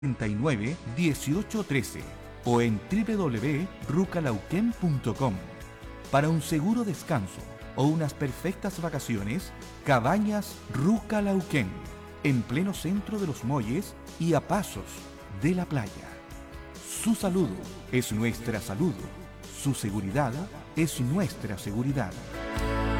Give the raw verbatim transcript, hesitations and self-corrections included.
treinta y nueve, dieciocho trece o en w w w punto rucalauquén punto com. Para un seguro descanso o unas perfectas vacaciones, Cabañas Rucalauquén, en pleno centro de los muelles y a pasos de la playa. Su salud es nuestra salud, su seguridad es nuestra seguridad.